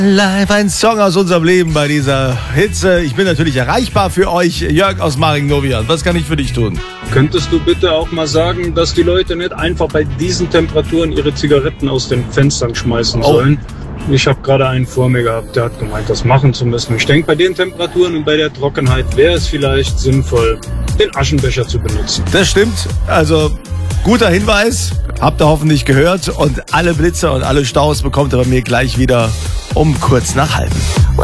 Live, ein Song aus unserem Leben bei dieser Hitze. Ich bin natürlich erreichbar für euch, Jörg aus Maringnovian. Was kann ich für dich tun? Könntest du bitte auch mal sagen, dass die Leute nicht einfach bei diesen Temperaturen ihre Zigaretten aus den Fenstern schmeißen sollen? Ich habe gerade einen vor mir gehabt, der hat gemeint, das machen zu müssen. Ich denke, bei den Temperaturen und bei der Trockenheit wäre es vielleicht sinnvoll, den Aschenbecher zu benutzen. Das stimmt. Also, guter Hinweis. Habt ihr hoffentlich gehört. Und alle Blitze und alle Staus bekommt ihr bei mir gleich wieder um kurz nach halb.